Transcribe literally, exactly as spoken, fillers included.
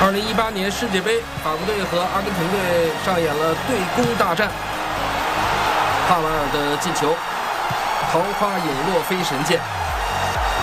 二零一八年世界杯，法国队和阿根廷队上演了对攻大战。帕瓦尔的进球，桃花影落飞神剑。